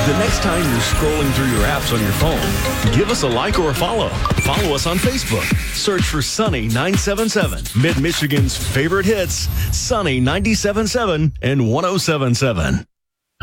The next time you're scrolling through your apps on your phone, give us a like or a follow. Follow us on Facebook. Search for Sunny 977, Mid-Michigan's favorite hits, Sunny 97.7 and 107.7.